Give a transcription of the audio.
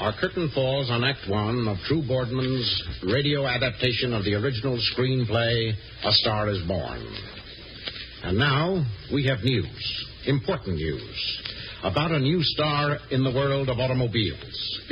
Our curtain falls on Act One of True Boardman's radio adaptation of the original screenplay, A Star is Born. And now, we have news, important news, about a new star in the world of automobiles.